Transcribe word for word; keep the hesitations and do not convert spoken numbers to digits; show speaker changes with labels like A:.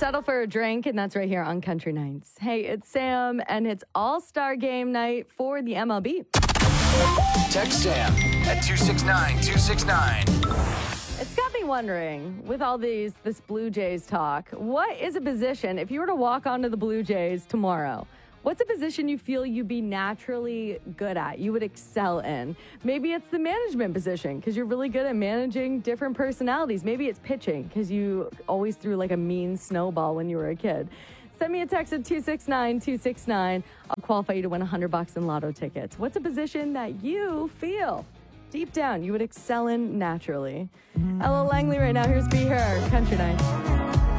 A: settle for a drink, and that's right here on Country Nights. Hey, it's Sam, and it's All-Star Game night for the M L B.
B: Text Sam at two six nine two six nine.
A: It's got me wondering, with all these this Blue Jays talk, what is a position, if you were to walk onto the Blue Jays tomorrow, what's a position you feel you'd be naturally good at, you would excel in? Maybe it's the management position because you're really good at managing different personalities. Maybe it's pitching because you always threw like a mean snowball when you were a kid. Send me a text at two six nine two six nine. I'll qualify you to win one hundred bucks in lotto tickets. What's a position that you feel deep down you would excel in naturally? Ella Langley right now. Here's Be Her, Country Night.